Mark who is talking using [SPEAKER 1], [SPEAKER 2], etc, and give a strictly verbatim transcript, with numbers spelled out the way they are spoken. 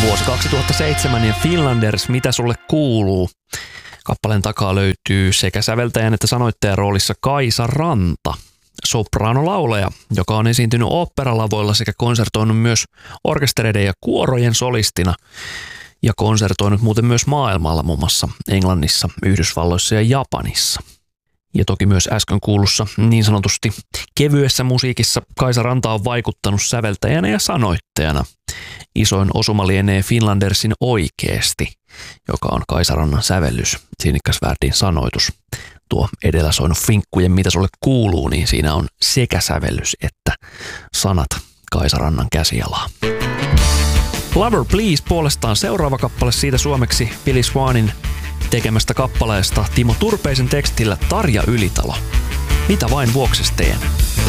[SPEAKER 1] Vuosi kaksituhattaseitsemän ja Finlanders, mitä sulle kuuluu? Kappaleen takaa löytyy sekä säveltäjän että sanoittajan roolissa Kaisa Ranta, sopraanolaulaja, joka on esiintynyt oopperalavoilla sekä konsertoinut myös orkestereiden ja kuorojen solistina ja konsertoinut muuten myös maailmalla, muun muassa Englannissa, Yhdysvalloissa ja Japanissa. Ja toki myös äsken kuulussa niin sanotusti kevyessä musiikissa Kaisa Ranta on vaikuttanut säveltäjänä ja sanoittajana. Isoin osuma lienee Finlandersin Oikeesti, joka on Kaisa Rannan sävellys, Sinnikkäsvärdin sanoitus. Tuo edellä soinut Finkkujen mitä sulle kuuluu, niin siinä on sekä sävellys että sanat Kaisa Rannan käsialaa. Lover Please puolestaan seuraava kappale siitä suomeksi Billy Swanin tekemästä kappaleesta Timo Turpeisen tekstillä Tarja Ylitalo. Mitä vain vuokses teen.